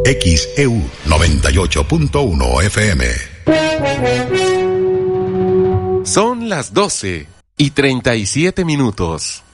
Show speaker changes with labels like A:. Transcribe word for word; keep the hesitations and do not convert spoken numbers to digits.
A: X E U noventa y ocho punto uno F M.
B: Son las doce y treinta y siete minutos.